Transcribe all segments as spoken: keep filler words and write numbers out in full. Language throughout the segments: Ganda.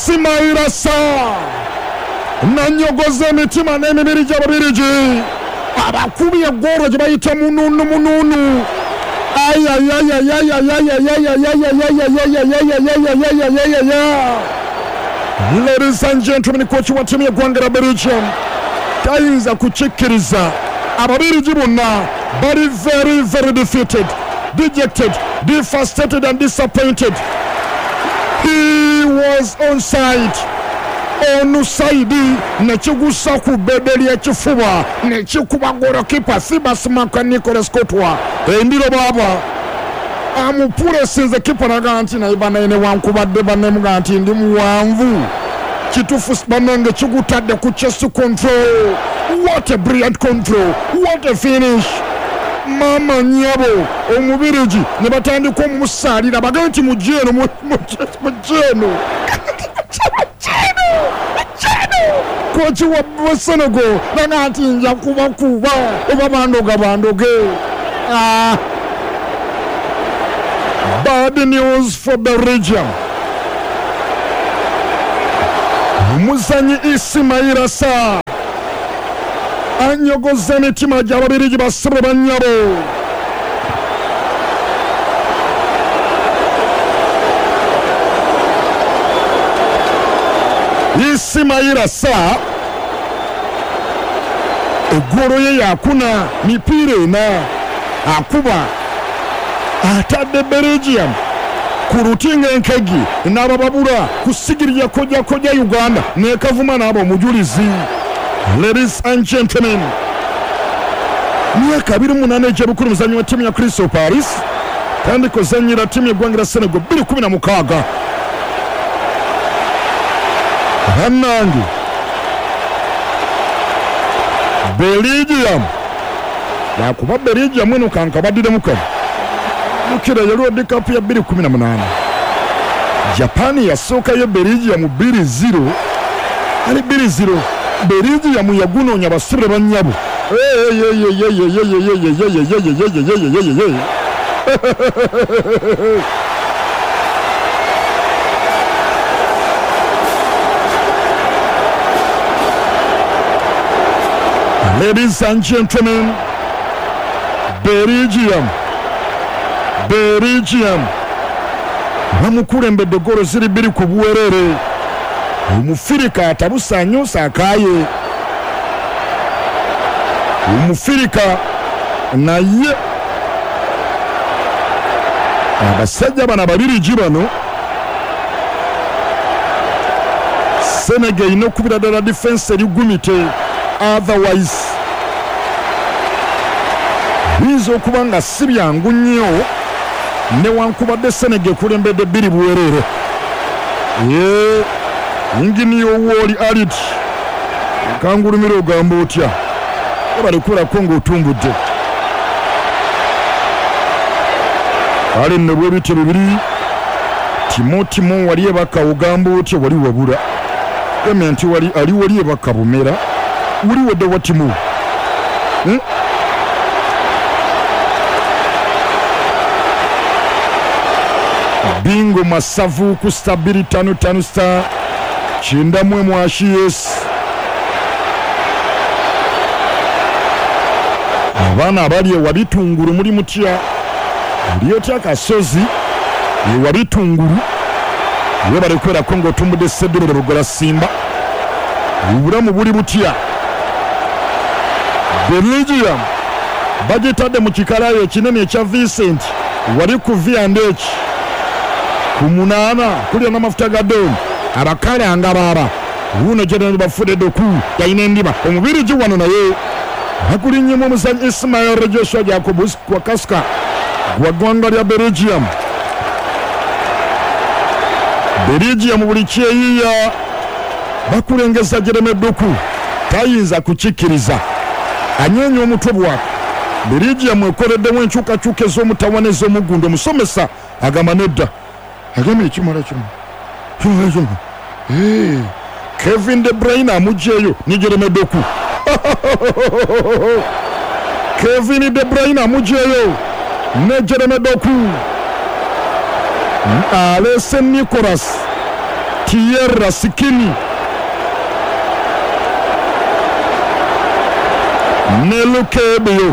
Ismaila Sarr nanyogoza emitima n'emibiri gy'Ababirigi abakubi eggoro gye bayita mununu mununu ladies and gentlemen kochi wa timu y'eggwanga lya Belgium tayinza kukikkiriza Ababirigi bonna bali very very defeated, dejected, devastated and disappointed. He was on side on side nekigusa ku bedeli ekifuba nekikuba golokipa Sibasmaka Nicolas Courtois endiro baba amupule sinze kipa naga nti naibana ene wankubadde banemuga nti ndi muwanvu kitufu banenge kigutadde ku chest control. What a brilliant control, what a finish. Mama nyabo omubirigi ne batandika omusalira baga nti mujeno mujeno kochi wa Senegal naga nti nja kuba kuba oba bandoga bandoge. Ah, bad news for Belgium. Muzanyi Ismaila Sarr anyogoza emitima gy'Ababirigi basibe bannyabo. Ismaila Sarr eggoro ye yakuna mipiira ena akuba atadde Belgium ku lutinga enkegi n'abababula kusigirya koja koja Uganda nekavuma n'abo omujulizi. Ladies and gentlemen, myaka abiri munane gy'ebukulu muzanyi wa timu ya Crystal Palace kandi kozanyira timu y'eggwanga lya Senegal bbiri kumi na mukaaga. Hannange Belgium yakuba Belgium eno kankabadire mukamu mukira ya World Cup ya bbiri kumi na munaana. Japan yasooka ye Belgium bbiri zero ali bbiri zero. Belgium yagunoonya basibe bannyabo. Ladies and gentlemen, Belgium Belgium bamukulembedde golo ziri bbiri ku buwerere. Omufirika atabusaanyusa akaaye. Omufirika naye abasajja bano Ababirigi bano Senegal ino okubira ddala defense erigumite, otherwise biza okuba nga si byangu nnyo newankubadde Senegal ekulembedde bbiri buwerere. Ye ingini y'owoli alit kangulumira ogamba otya balikulako ng'otumbudde ale nne bwe bityo bibiri timo timo wali ebaka ogamba otya wali wabula gamya nti wali ali wali ebaka bumera wali wadde wa timo hmm? Bingo Masavu ku stabili tanu tanu star Chinda mwe mwashiyes abana abali wabitunguru muri mutya Lioti akasozi wabitunguru we bali kwera kongo tumude sedero rugola Simba uburamu buli butya Belgium bagitadde mu kikalayo kinene ekya Vincent wali ku Viandech kumunana kuli na mafuta gadon abakale angababa uno general bafude doku yaine ndiba omubirigi wano naye hakuli nyemo omuzanyi Ismail Joshua Jacobus kwa kaska gwa gwanga lya Belgium. Belgium buli kyeyiya bakulengeza Jeremy Doku tayinza kukikkiriza anyenye omutwe bwako. Belgium ekoleddemu enkyukakyuka ez'omutawane ez'omugundo omusomesa agamba nedda agamba ekimala kino hey, Kevin De Bruyne amugyeyo ni Jeremy Doku Kevin De Bruyne amugyeyo ne Jeremy Doku Alessandro Nicolas Tierra Sikini Nelukebyo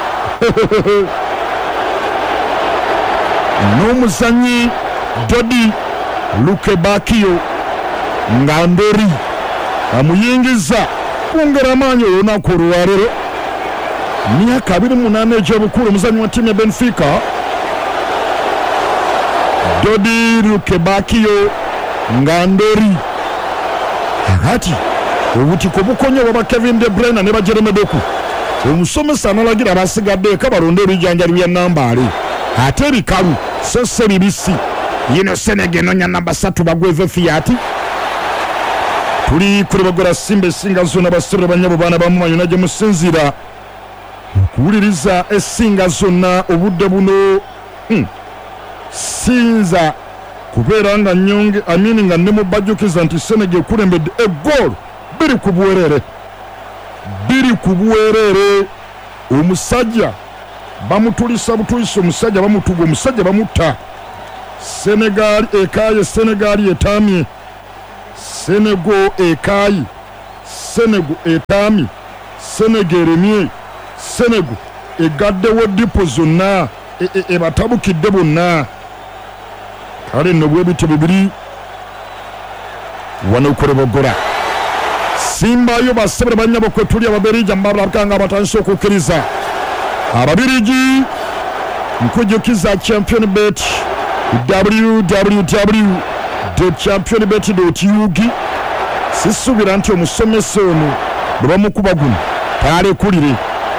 n'omuzanyi Dodi Lukebakiyo Ngandori amuyingiza kwongera amaanyi olunaku olwaleero myaka abiri mu munaana egy'obukulu omuzanyi wa ttiimu ya Benfica Dodi Lukebakiyo Ngandori hati obutiko bukonye baba Kevin De Bruyne ne Jeremy Doku omusomesa analagira abasigadde eka balonde ebijjanjali bya nambaale ate ebikalu so se bibisi yino Senegal nonya namba satu bagweve Fiat tuli kuribagora Simba esinga zonna basore banyabo bana bamumanyi naje musinzira okuwuliriza esinga zonna obudde buno hmm. sinza kubeera nga nyonge amini nga ne mubajjukiza nti Senegal ekulembedde egoolo biri ku buwerere biri ku buwerere omusajja bamutulisa butulisa omusajja bamutuga omusajja bamutta Senegal ekaye Senegal etamye Senegal ekayi Senegal etami Senegal emye Senegal egaddewo dipo zonna ebatabukidde e, e bonna kale nno bwebityo bibiri wano kurebogora Simba yo basebere banyabo kwe tuli ababiriji mbabalakanga abatandise okukkiriza ababiriji nkujukiza champion bet w w w dot champion bet dot u g sisubira nti omusomesa ono bwe bamukuba guno taalekulire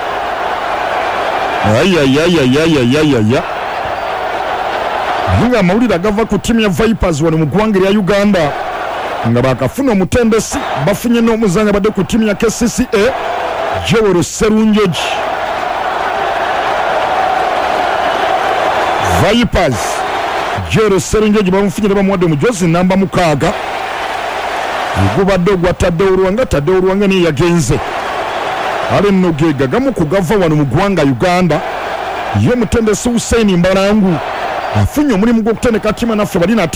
ayayayayayayaya nga amawulire agava ku ttiimu ya Vipers wano mu ggwanga erya Uganda nga bakafuna omutendesi bafunye n'omuzanyi abadde ku ttiimu ya K C C A Joel Serunjoji Vipers Joel Serunjoji bamufunye bamuwadde mujozi namba mukaaga ogubadde ogwatadde olwanga tadde olwanga niye yagenze ale nno ge gagamu kugava wano mu ggwanga Uganda ye omutendesi Hussein Mbalangu afunye omulimu gw'okutendeka ttiimu naffe bali nate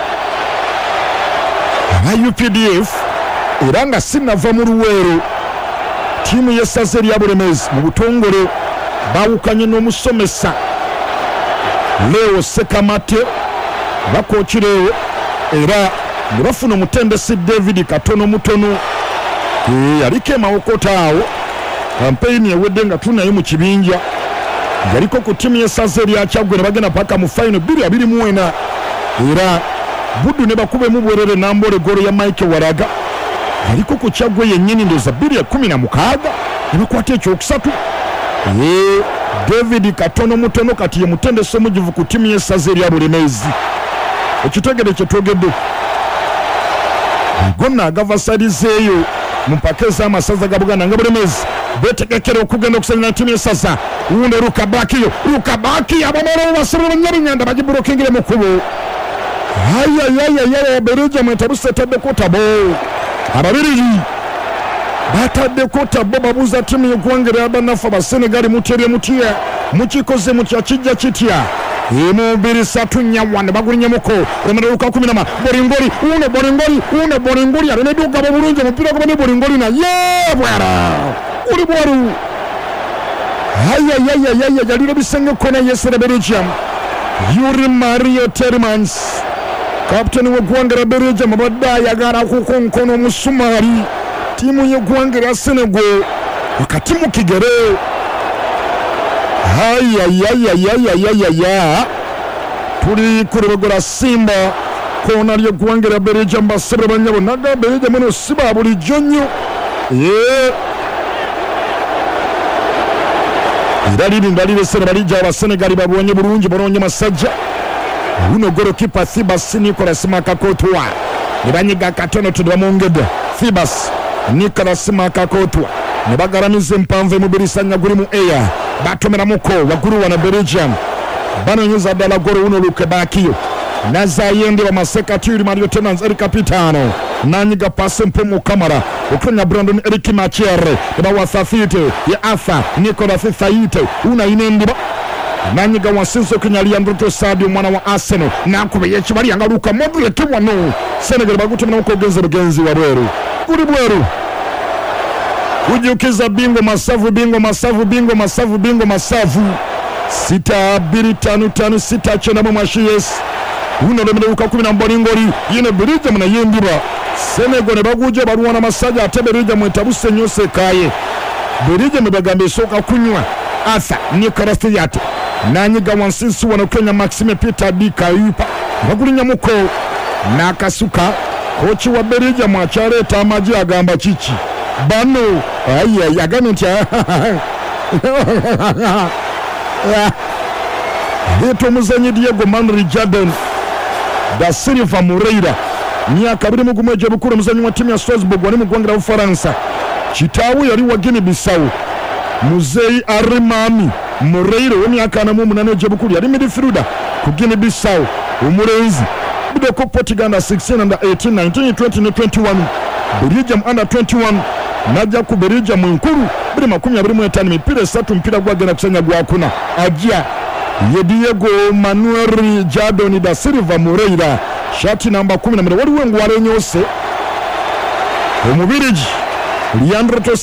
aba U P D F era nga sinava mu Luweero ttiimu y'essaza erya Bulemeezi mu butongole baawukanye n'omusomesa Leo Sekamate bakookireewo era ne bafuna omutendesi David Katono mutono yaliko emawokota awo kampeyini ewedde nga tunaye mu kibinja yaliko ku ttiimu y'essaza erya Kyaggwe ne bagenda paka mu final bbiri abiri mu ena era Buddu ne bakubemu bwerere nambole golo ya Mike Waraga yaliko ku Kyaggwe yennyini ndoza bbiri ekumi na mukaaga ne bakwata ekyokusatu ee David Katono mutono kati ye mutendesi omugivu ku ttiimu y'essaza erya Bulemeezi ekitegede kye twogedde gonna agava sadizeeyo mu mpaka ez'amasaza ga Buganda nga Bulemeezi betegekera okugenda okusanyira ttiimu y'essaza wuuno Lukabakiyo Lukabakiyo abamala basabira Bannyabinyanda bagibulokingire mu kkubo ayayayayaya Bereja mwentabuse taddeko tabo ababiriri bataddeko tabo babuuza ttiimu y'eggwanga erya bannaffe Abasenegali muterye mutya mukikoze mutya kijja kitya emu bbiri ssatu nnya wane bagulinyemuko omuliro luka kumi nama Bolingoli uno Bolingoli uno Bolingoli alina eddugabo bulungi omupiira gubane Bolingoli naye bwera uli bwaru ayayayayaya yalira bisenge kona yesere Belgium Yuri Mario Tielemans kapiteni w'eggwanga erya Belgium abadde ayagala kukonkono omusumaali ttiimu y'eggwanga erya Senegal wakati mu kigere ayayayayayayaya tuli kurebagora Simba kona ly'eggwanga erya Belgium basebere banyabo naga Belgium eno siba bulijjo nnyo era lirinda liresere balijja Abasenegali babonye bulungi balonye masajja uno golokipa Thibas Nicolas Makakotwa ne banyiga katono tudamongedde Thibas Nicolas Makakotwa ne bagaramiza empanvu emubirisanya guli mu air batomera muko waguru wana Belgium banonyeza ddala golo uno Lukebakiyo nazayende bamasekatiri Mario Tenanz eri kapitano nanyiga pase mpumu kamara okonya Brandon Eric Machiere eba wasafite ya Afa Nicolas Thaite una inendiba nanyiga wasinso kinyalia Ndoto Sadio mwana wa Arsenal nakube yekibali anga Luka Modric wano Senegal bagutumira okugeza bugenzi wabweru kuli bweru kujukiza bingo masavu bingo masavu bingo masavu bingo masavu sita abiri tano tano sita chenda mu mashiyes uno lemeruka kumi na mbili ngori yine Belgium na yindiba Senegal ne baguje baruwana masaja ate Belgium etabuse nyose kaye Belgium bagambe soka kunywa asa ni karasti yate nanyiga wansinsi wano Kenya Maxime Peter Dika yupa bagulinya muko nakasuka kochi wa Belgium achareta amaji agamba chichi bano ayi yagano ntya Heto muzanyi Diego Manri Jordan da Silva Moreira myaka abiri mu gumeje bukuru muzanyi wa timu ya Strasbourg wali mu gwanga wa Faransa Chitawu yali wa Guinea Bissau Muzei Arimami Moreira wa myaka na mu munane je bukuru yali midfielder ku Guinea Bissau umurenzi bidoko Portugal sixteen under eighteen nineteen twenty twenty-one Belgium under twenty-one najja ku Belgium nkuru biri makumi abiri mu etaano mipira esatu mpira gwagenda kusenya gwakuna ajja ye Diego Manuel Jordan da Silva Moreira shati namba kumi na mbili waliwo ngwale nyose omubiriji Leandro